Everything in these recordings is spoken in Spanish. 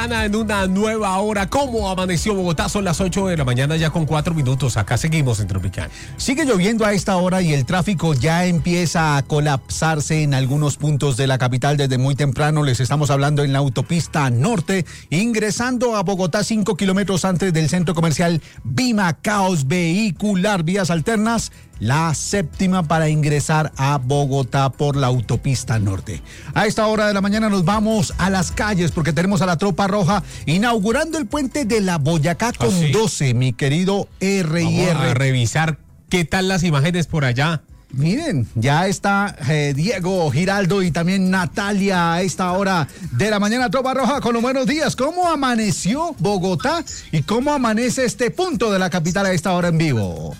En una nueva hora, ¿cómo amaneció Bogotá? Son las 8 de la mañana ya con 4 minutos. Acá seguimos en Tropical. Sigue lloviendo a esta hora y el tráfico ya empieza a colapsarse en algunos puntos de la capital desde muy temprano. Les estamos hablando en la autopista norte, ingresando a Bogotá 5 kilómetros antes del centro comercial Vima. Caos vehicular, vías alternas. La séptima para ingresar a Bogotá por la autopista norte. A esta hora de la mañana nos vamos a las calles porque tenemos a la Tropa Roja inaugurando el puente de la Boyacá con 12, mi querido R&R. Vamos a revisar qué tal las imágenes por allá. Miren, ya está Diego Giraldo y también Natalia a esta hora de la mañana. Tropa Roja con los buenos días. ¿Cómo amaneció Bogotá y cómo amanece este punto de la capital a esta hora en vivo?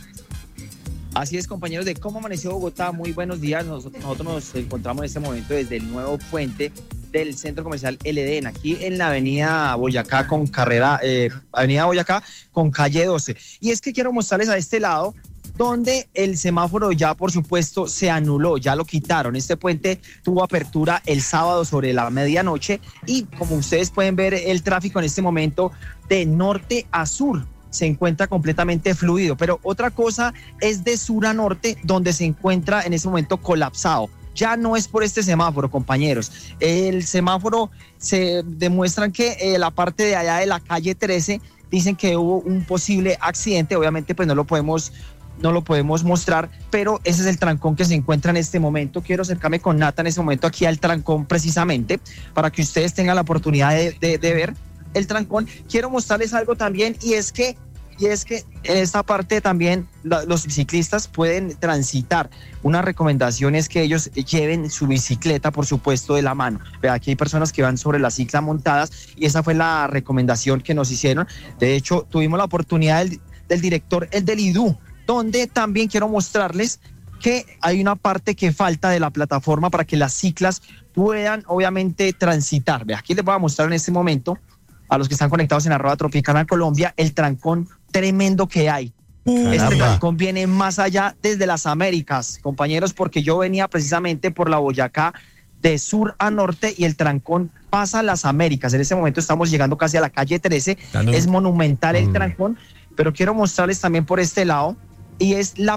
Así es, compañeros, de cómo amaneció Bogotá. Muy buenos días. Nosotros nos encontramos en este momento desde el nuevo puente del centro comercial El Edén, aquí en la avenida Boyacá con avenida Boyacá con calle 12. Y es que quiero mostrarles a este lado donde el semáforo ya, por supuesto, se anuló, ya lo quitaron. Este puente tuvo apertura el sábado sobre la medianoche y como ustedes pueden ver, el tráfico en este momento de norte a sur se encuentra completamente fluido, pero otra cosa es de sur a norte, donde se encuentra en ese momento colapsado. Ya no es por este semáforo, compañeros. El semáforo se demuestran que la parte de allá de la calle 13 dicen que hubo un posible accidente. Obviamente pues no lo podemos mostrar, pero ese es el trancón que se encuentra en este momento. Quiero acercarme con Nata en este momento aquí al trancón precisamente para que ustedes tengan la oportunidad de ver el trancón. Quiero mostrarles algo también y es que en esta parte también los ciclistas pueden transitar. Una recomendación es que ellos lleven su bicicleta, por supuesto, de la mano. Vea, aquí hay personas que van sobre la cicla montadas y esa fue la recomendación que nos hicieron. De hecho, tuvimos la oportunidad del director, el del IDU, donde también quiero mostrarles que hay una parte que falta de la plataforma para que las ciclas puedan, obviamente, transitar. Vea, aquí les voy a mostrar en este momento a los que están conectados en @Tropical Colombia, el trancón tremendo que hay. Este trancón viene más allá desde las Américas, compañeros, porque yo venía precisamente por la Boyacá de sur a norte y el trancón pasa a las Américas. En este momento estamos llegando casi a la calle 13, es monumental el trancón, pero quiero mostrarles también por este lado, y es la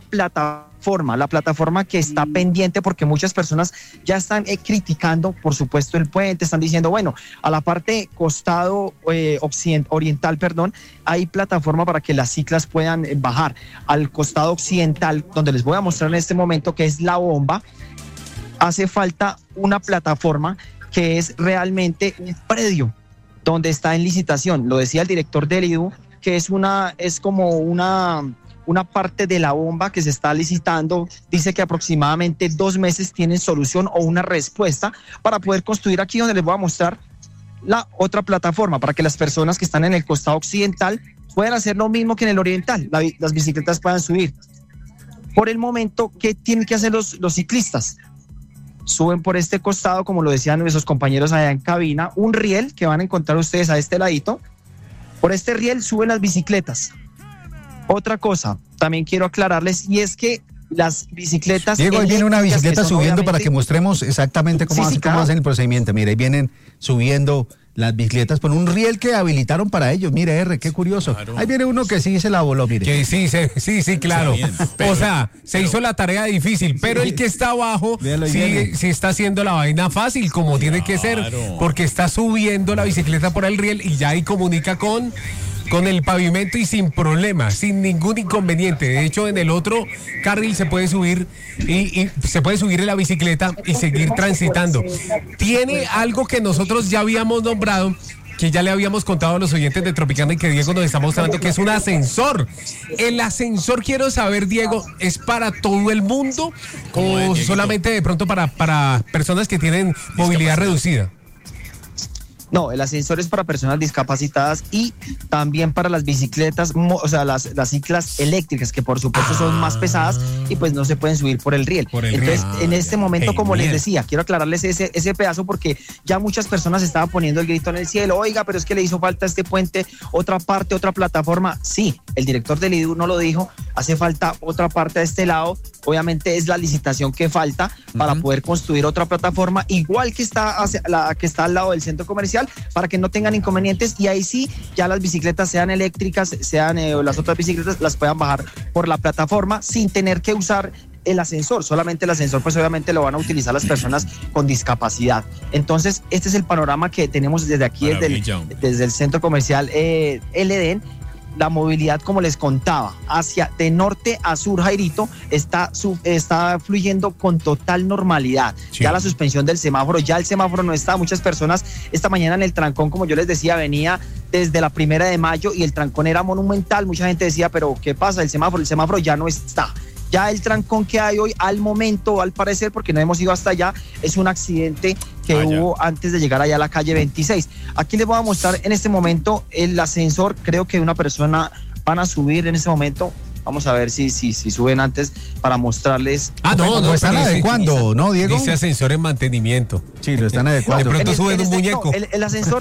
plataforma que está pendiente porque muchas personas ya están criticando, por supuesto, el puente, están diciendo, bueno, a la parte costado oriental, hay plataforma para que las ciclas puedan bajar. Al costado occidental, donde les voy a mostrar en este momento, que es la bomba, hace falta una plataforma que es realmente un predio donde está en licitación. Lo decía el director del IDU, que es como una parte de la bomba que se está licitando. Dice que aproximadamente 2 meses tienen solución o una respuesta para poder construir aquí, donde les voy a mostrar la otra plataforma para que las personas que están en el costado occidental puedan hacer lo mismo que en el oriental, las bicicletas puedan subir. Por el momento, ¿qué tienen que hacer los ciclistas? Suben por este costado, como lo decían nuestros compañeros allá en cabina, un riel que van a encontrar ustedes a este ladito. Por este riel suben las bicicletas. Otra cosa, también quiero aclararles, y es que las bicicletas... Diego, ahí viene una bicicleta subiendo para que mostremos exactamente cómo hacen el procedimiento. Mire, ahí vienen subiendo las bicicletas por un riel que habilitaron para ellos. Mire, qué curioso. Claro. Ahí viene uno que sí se la voló, mire. Que sí, claro. Bien, o sea, se hizo la tarea difícil, pero el que está abajo sí está haciendo la vaina fácil, como tiene que ser, porque está subiendo la bicicleta por el riel y ya ahí comunica con el pavimento y sin problema, sin ningún inconveniente. De hecho, en el otro carril se puede subir y se puede subir en la bicicleta y seguir transitando. Tiene algo que nosotros ya habíamos nombrado, que ya le habíamos contado a los oyentes de Tropicana y que Diego nos está mostrando, que es un ascensor. El ascensor, quiero saber, Diego, ¿es para todo el mundo o solamente de pronto para personas que tienen movilidad reducida? No, el ascensor es para personas discapacitadas y también para las bicicletas, o sea, las ciclas eléctricas, que por supuesto son más pesadas y pues no se pueden subir por el riel. Entonces, en este momento, como les decía, quiero aclararles ese pedazo porque ya muchas personas estaban poniendo el grito en el cielo. Oiga, pero es que le hizo falta este puente, otra parte, otra plataforma. Sí, el director del IDU no lo dijo, hace falta otra parte de este lado, obviamente es la licitación que falta para poder construir otra plataforma, igual que está al lado del centro comercial, para que no tengan inconvenientes, y ahí sí, ya las bicicletas sean eléctricas, sean las otras bicicletas, las puedan bajar por la plataforma sin tener que usar el ascensor. Solamente el ascensor pues obviamente lo van a utilizar las personas con discapacidad. Entonces este es el panorama que tenemos desde aquí, desde el centro comercial El Edén. La movilidad, como les contaba, de norte a sur, Jairito, está fluyendo con total normalidad. Sí. Ya la suspensión del semáforo, ya el semáforo no está. Muchas personas esta mañana en el trancón, como yo les decía, venía desde la 1 de mayo y el trancón era monumental. Mucha gente decía, pero ¿qué pasa? El semáforo ya no está. Ya el trancón que hay hoy, al momento, al parecer, porque no hemos ido hasta allá, es un accidente que hubo antes de llegar allá a la calle 26. Aquí les voy a mostrar en este momento el ascensor. Creo que una persona van a subir en este momento. Vamos a ver si suben antes para mostrarles. No están adecuando, ¿no, Diego? Dice ascensor en mantenimiento. Sí, lo están adecuando. De pronto suben un muñeco. El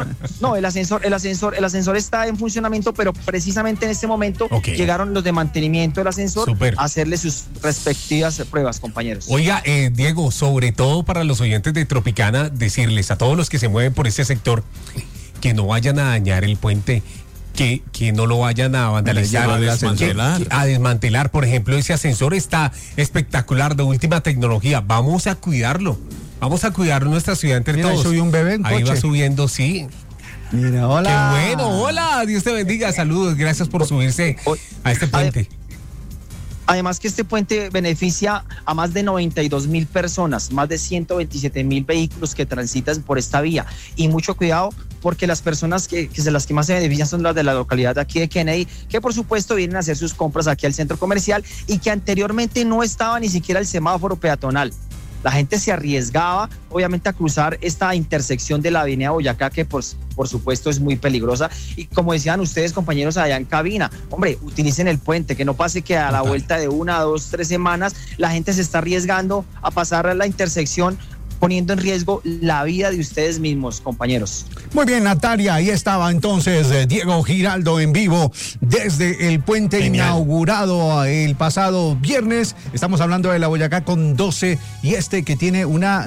ascensor está en funcionamiento, pero precisamente en este momento llegaron los de mantenimiento del ascensor a hacerle sus respectivas pruebas, compañeros. Oiga, Diego, sobre todo para los oyentes de Tropicana, decirles a todos los que se mueven por este sector que no vayan a dañar el puente. Que no lo vayan a vandalizar, a desmantelar. Por ejemplo, ese ascensor está espectacular, de última tecnología. Vamos a cuidarlo. Vamos a cuidar nuestra ciudad entre todos. Ahí subió un bebé en coche. Ahí va subiendo, sí. Mira, hola. Qué bueno, hola. Dios te bendiga. Saludos. Gracias por subirse a este puente. Además que este puente beneficia a más de 92,000 personas, más de 127,000 vehículos que transitan por esta vía. Y mucho cuidado, porque las personas las que más se benefician son las de la localidad de aquí de Kennedy, que por supuesto vienen a hacer sus compras aquí al centro comercial y que anteriormente no estaba ni siquiera el semáforo peatonal. La gente se arriesgaba, obviamente, a cruzar esta intersección de la avenida Boyacá, que por supuesto es muy peligrosa. Y como decían ustedes, compañeros, allá en cabina, hombre, utilicen el puente, que no pase que a la vuelta de 1, 2, 3 semanas la gente se está arriesgando a pasar a la intersección, poniendo en riesgo la vida de ustedes mismos, compañeros. Muy bien, Natalia, ahí estaba entonces Diego Giraldo en vivo desde el puente inaugurado el pasado viernes. Estamos hablando de la Boyacá con 12 y que tiene una,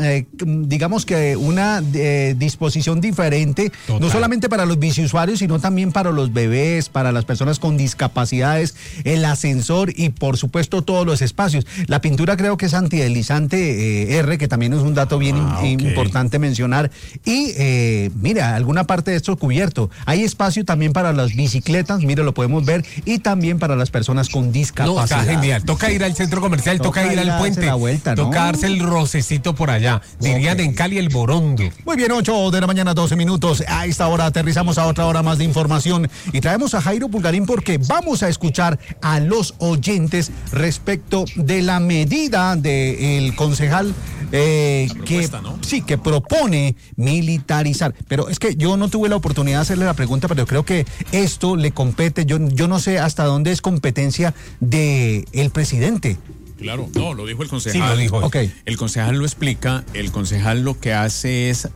una disposición diferente, no solamente para los biciusuarios, sino también para los bebés, para las personas con discapacidades, el ascensor y por supuesto todos los espacios. La pintura creo que es antideslizante R, que también es un dato bien importante mencionar. Y mira, alguna parte de esto cubierto. Hay espacio también para las bicicletas, mira, lo podemos ver, y también para las personas con discapacidad. No, está genial. Toca ir al centro comercial, toca ir al puente, toca darse el rocecito por allá. Dirían en Cali el borondo. Muy bien, 8 de la mañana, 12 minutos. A esta hora aterrizamos a otra hora más de información y traemos a Jairo Pulgarín porque vamos a escuchar a los oyentes respecto de la medida del concejal que propone militarizar. Pero es que yo no tuve la oportunidad de hacerle la pregunta, pero creo que esto le compete. Yo no sé hasta dónde es competencia del presidente. Claro, no, lo dijo el concejal. Sí, lo dijo. Okay. El concejal lo explica. El concejal lo que hace es,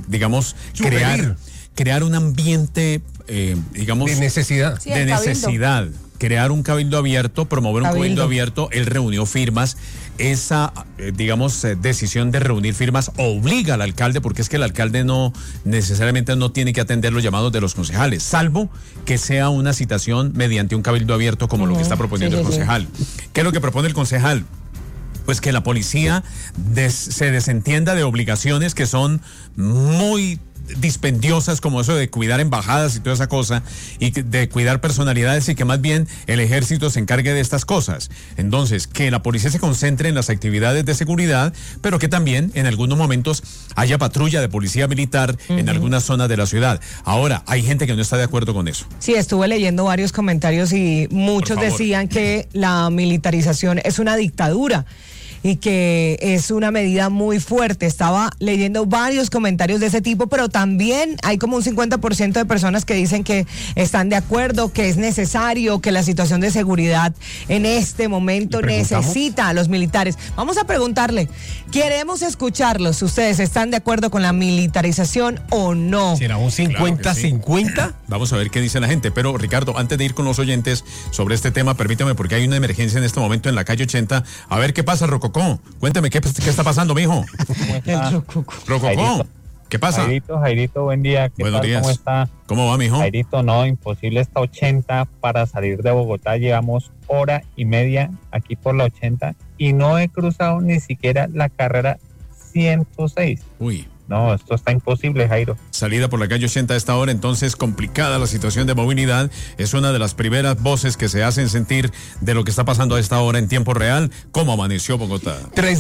crear un ambiente, de necesidad. Sí, de necesidad. Crear un cabildo abierto, promover un cabildo abierto. Él reunió firmas. Esa, decisión de reunir firmas obliga al alcalde, porque es que el alcalde no necesariamente no tiene que atender los llamados de los concejales, salvo que sea una citación mediante un cabildo abierto como lo que está proponiendo el concejal. ¿Qué es lo que propone el concejal? Pues que la policía se desentienda de obligaciones que son muy dispendiosas, como eso de cuidar embajadas y toda esa cosa, y de cuidar personalidades, y que más bien el ejército se encargue de estas cosas. Entonces, que la policía se concentre en las actividades de seguridad, pero que también en algunos momentos haya patrulla de policía militar en algunas zonas de la ciudad. Ahora, hay gente que no está de acuerdo con eso. Sí, estuve leyendo varios comentarios y muchos decían que la militarización es una dictadura. y que es una medida muy fuerte. Estaba leyendo varios comentarios de ese tipo, pero también hay como un 50% de personas que dicen que están de acuerdo, que es necesario, que la situación de seguridad en este momento necesita a los militares. Vamos a preguntarle, queremos escucharlos. ¿Ustedes están de acuerdo con la militarización o no? ¿Será un 50-50? Claro, vamos a ver qué dice la gente. Pero Ricardo, antes de ir con los oyentes sobre este tema, permítame, porque hay una emergencia en este momento en la calle 80. A ver qué pasa, Rococó. Cuéntame qué está pasando, mijo. Rococó. ¿Qué pasa? Jairito, buen día. Buenos días. ¿Cómo está? ¿Cómo va, mijo? Jairito, no, imposible esta 80 para salir de Bogotá. Llevamos 1:30 aquí por la 80 y no he cruzado ni siquiera la carrera 106. Uy. No, esto está imposible, Jairo. Salida por la calle 80 a esta hora, entonces complicada la situación de movilidad. Es una de las primeras voces que se hacen sentir de lo que está pasando a esta hora en tiempo real. ¿Cómo amaneció Bogotá?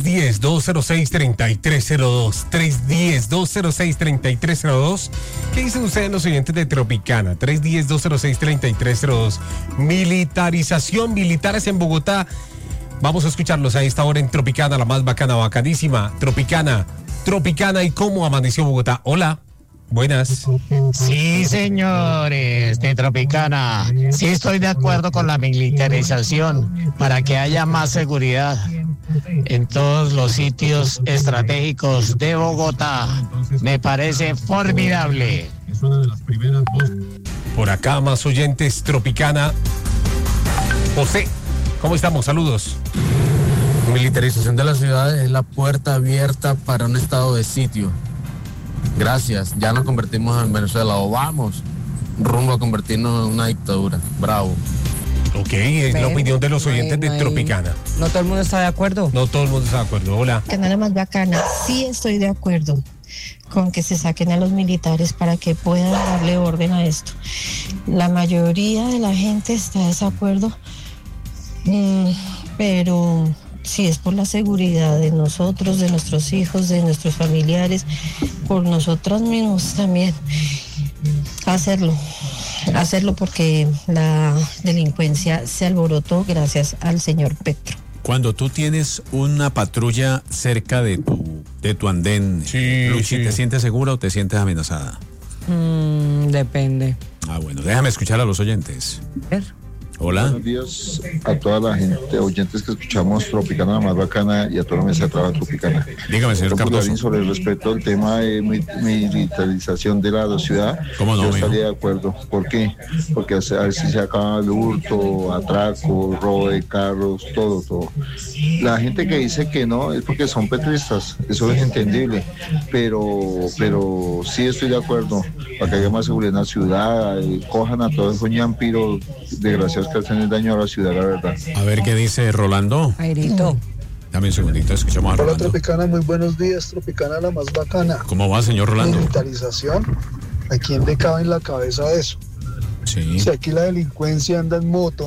310-206-3302. 310-206-3302. ¿Qué dicen ustedes los oyentes de Tropicana? 310-206-3302. Militarización, militares en Bogotá. Vamos a escucharlos a esta hora en Tropicana, la más bacana, bacanísima. Tropicana, ¿y cómo amaneció Bogotá? Hola, buenas. Sí, señores de Tropicana, sí estoy de acuerdo con la militarización para que haya más seguridad en todos los sitios estratégicos de Bogotá. Me parece formidable. Es una de las primeras voces. Por acá, más oyentes, Tropicana. José, ¿cómo estamos? Saludos. Militarización de la ciudad es la puerta abierta para un estado de sitio. Gracias, ya nos convertimos en Venezuela o vamos rumbo a convertirnos en una dictadura. Bravo. Ok, es la opinión de los oyentes de Tropicana. No todo el mundo está de acuerdo. No todo el mundo está de acuerdo. Hola. Canal más bacana. Sí estoy de acuerdo con que se saquen a los militares para que puedan darle orden a esto. La mayoría de la gente está de desacuerdo, pero si es por la seguridad de nosotros, de nuestros hijos, de nuestros familiares, por nosotros mismos también, hacerlo porque la delincuencia se alborotó gracias al señor Petro. Cuando tú tienes una patrulla cerca de tu andén, Luchi, ¿te sientes segura o te sientes amenazada? Depende. Ah, bueno, déjame escuchar a los oyentes. Hola. Buenos días a toda la gente, oyentes que escuchamos Tropicana, la más bacana, y a toda la mesa de trabajo Tropicana. Dígame, señor Cardoso. Sobre el respecto al tema de militarización de la ciudad, ¿cómo no, yo estaría de acuerdo. ¿Por qué? Porque a ver si se acaba el hurto, atraco, robo de carros, todo. La gente que dice que no es porque son petristas, eso es entendible, pero sí estoy de acuerdo, para que haya más seguridad en la ciudad, cojan a todos esos ñampiros desgraciados que hacen el daño a la ciudad, la verdad. A ver qué dice Rolando. Jairito. Dame un segundito, escuchamos a Rolando. Hola Tropicana, muy buenos días, Tropicana la más bacana. ¿Cómo va, señor Rolando? Militarización, ¿a quién le cabe en la cabeza eso? Sí. Si aquí la delincuencia anda en moto,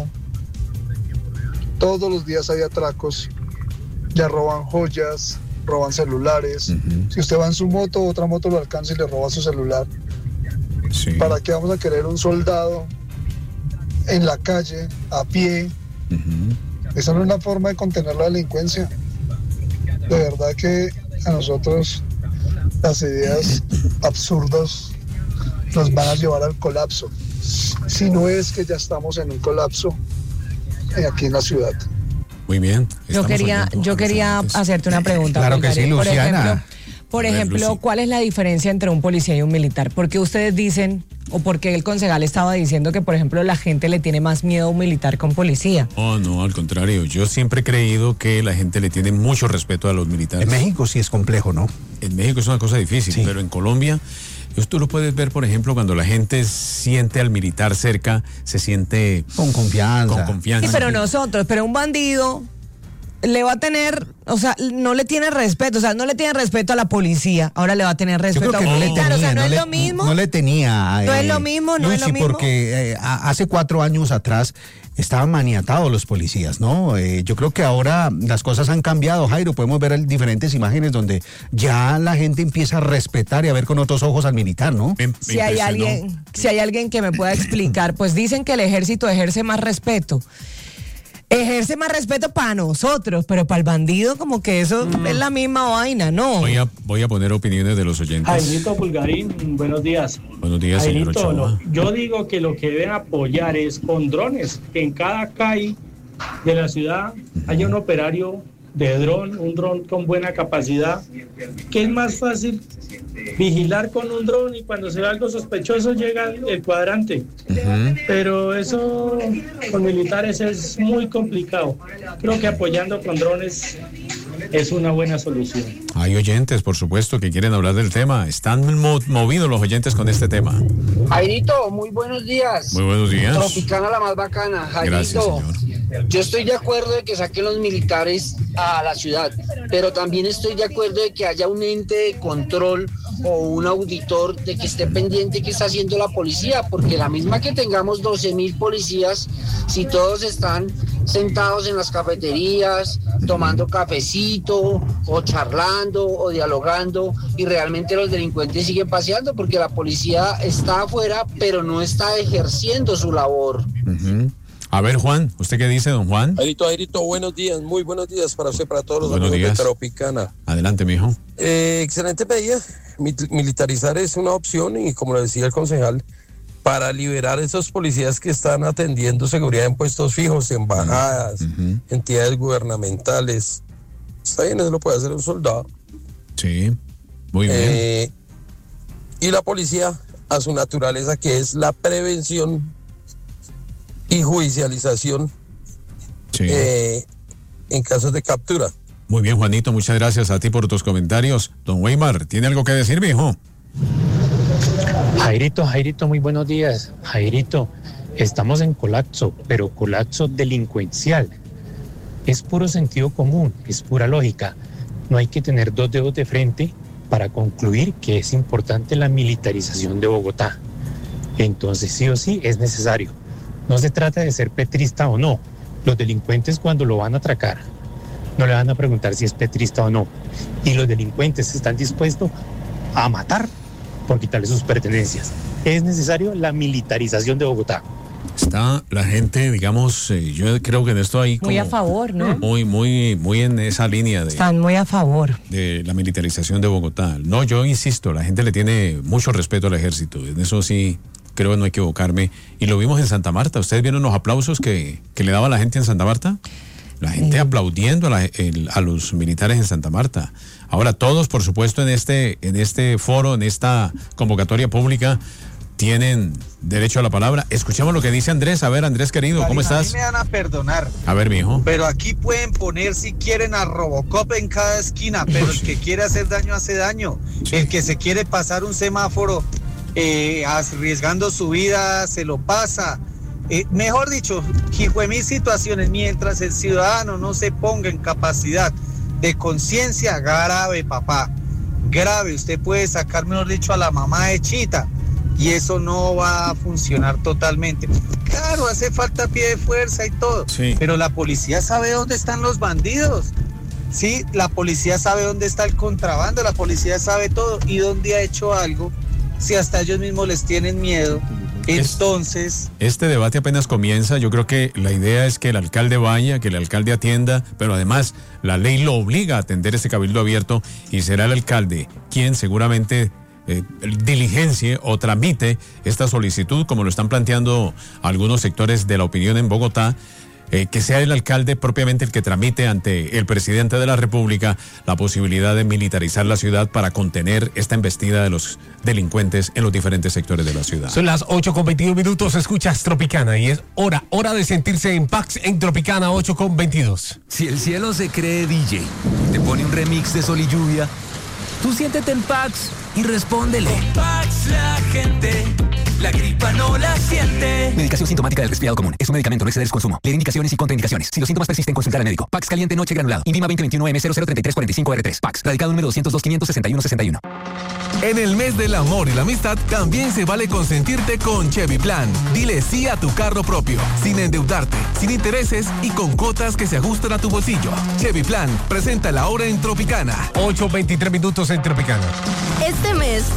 todos los días hay atracos, ya roban joyas, roban celulares. Si usted va en su moto, otra moto lo alcanza y le roba su celular. Sí. ¿Para qué vamos a querer un soldado en la calle, a pie? Esa no es una forma de contener la delincuencia. De verdad que a nosotros las ideas absurdas nos van a llevar al colapso. Si no es que ya estamos en un colapso aquí en la ciudad. Muy bien. Yo quería hacerte una pregunta. Claro que sí, Luciana. Por ejemplo, ¿cuál es la diferencia entre un policía y un militar? Porque ustedes dicen, o porque el concejal estaba diciendo que, por ejemplo, la gente le tiene más miedo a un militar que a un policía. Oh, no, al contrario. Yo siempre he creído que la gente le tiene mucho respeto a los militares. En México sí es complejo, ¿no? En México es una cosa difícil, sí. Pero en Colombia, tú lo puedes ver, por ejemplo, cuando la gente siente al militar cerca, se siente con confianza. Sí, pero pero un bandido le va a tener, o sea, no le tiene respeto, no le tiene respeto a la policía, ahora le va a tener respeto a un militar, o sea, no es lo mismo. No le tenía. No es lo mismo, no es lo mismo. Porque hace 4 años atrás estaban maniatados los policías, ¿no? Yo creo que ahora las cosas han cambiado, Jairo, podemos ver diferentes imágenes donde ya la gente empieza a respetar y a ver con otros ojos al militar, ¿no? Si hay alguien que me pueda explicar, pues dicen que el ejército ejerce más respeto. Ejerce más respeto para nosotros, pero para el bandido como que eso es la misma vaina, ¿no? Voy a poner opiniones de los oyentes. Jairito Pulgarín, buenos días. Buenos días, señor Ochoa. Yo digo que lo que deben apoyar es con drones, que en cada calle de la ciudad haya un operario de dron, un dron con buena capacidad, que es más fácil vigilar con un dron y cuando se ve algo sospechoso llega el cuadrante. Pero eso con militares es muy complicado. Creo que apoyando con drones es una buena solución. Hay oyentes, por supuesto, que quieren hablar del tema. Están movidos los oyentes con este tema. Jairito, muy buenos días. Muy buenos días. Tropicana la más bacana. Jairito, gracias, señor. Yo estoy de acuerdo de que saquen los militares a la ciudad, pero también estoy de acuerdo de que haya un ente de control o un auditor de que esté pendiente qué está haciendo la policía, porque la misma que tengamos 12.000 policías, si todos están sentados en las cafeterías, tomando cafecito, o charlando, o dialogando, y realmente los delincuentes siguen paseando, porque la policía está afuera, pero no está ejerciendo su labor. A ver, Juan, ¿usted qué dice, don Juan? Jairito, buenos días, muy buenos días para usted, para todos los buenos amigos días. de Tropicana. Adelante, mijo. Excelente medida. Militarizar es una opción y, como lo decía el concejal, para liberar a esos policías que están atendiendo seguridad en puestos fijos, embajadas, entidades gubernamentales. Está bien, eso lo puede hacer un soldado. Sí, muy bien. Y la policía, a su naturaleza, que es la prevención y judicialización en casos de captura. Muy bien, Juanito, muchas gracias a ti por tus comentarios. Don Weimar, ¿tiene algo que decir, mijo? Jairito, muy buenos días. Jairito, estamos en colapso, pero colapso delincuencial. Es puro sentido común, es pura lógica. No hay que tener dos dedos de frente para concluir que es importante la militarización de Bogotá. Entonces, sí o sí, es necesario. No se trata de ser petrista o no. Los delincuentes, cuando lo van a atracar, no le van a preguntar si es petrista o no. Y los delincuentes están dispuestos a matar por quitarle sus pertenencias. Es necesario la militarización de Bogotá. Está la gente, digamos, yo creo que en esto hay como muy a favor, ¿no? Muy en esa línea de... Están muy a favor. De la militarización de Bogotá. No, yo insisto, la gente le tiene mucho respeto al ejército. En eso sí creo no equivocarme. Y lo vimos en Santa Marta. ¿Ustedes vieron los aplausos que le daba la gente en Santa Marta? La gente aplaudiendo a los militares en Santa Marta. Ahora todos, por supuesto, en este foro, en esta convocatoria pública, tienen derecho a la palabra. Escuchemos lo que dice Andrés. A ver, Andrés querido, ¿cómo estás? A mí me van a perdonar. A ver, mijo. Pero aquí pueden poner, si quieren, a Robocop en cada esquina, pero el que quiere hacer daño hace daño. Sí. El que se quiere pasar un semáforo arriesgando su vida, se lo pasa. Mejor dicho, hijuemil situaciones, mientras el ciudadano no se ponga en capacidad de conciencia, grave, papá, grave. Usted puede sacar, mejor dicho, a la mamá de Chita y eso no va a funcionar totalmente. Claro, hace falta pie de fuerza y todo, sí. Pero la policía sabe dónde están los bandidos, sí, la policía sabe dónde está el contrabando, la policía sabe todo y dónde ha hecho algo, si hasta ellos mismos les tienen miedo. Entonces, este debate apenas comienza. Yo creo que la idea es que el alcalde vaya, que el alcalde atienda, pero además la ley lo obliga a atender este cabildo abierto y será el alcalde quien seguramente diligencie o tramite esta solicitud, como lo están planteando algunos sectores de la opinión en Bogotá. Que sea el alcalde propiamente el que tramite ante el presidente de la República la posibilidad de militarizar la ciudad para contener esta embestida de los delincuentes en los diferentes sectores de la ciudad. Son las 8:22, escuchas Tropicana y es hora de sentirse en Pax en Tropicana 8:22. Si el cielo se cree DJ, te pone un remix de Sol y Lluvia, tú siéntete en Pax y respóndele. Con Pax la gente la gripa no la siente. Medicación sintomática del resfriado común. Es un medicamento, no exceder su consumo. Leer indicaciones y contraindicaciones. Si los síntomas persisten, consultar al médico. Pax caliente noche granulado. INVIMA 2021M003345R3. Pax. Radicado número 202-561-61. En el mes del amor y la amistad, también se vale consentirte con Chevy Plan. Dile sí a tu carro propio, sin endeudarte, sin intereses y con cuotas que se ajustan a tu bolsillo. Chevy Plan presenta la hora en Tropicana. 8:23 en Tropicana. Este mes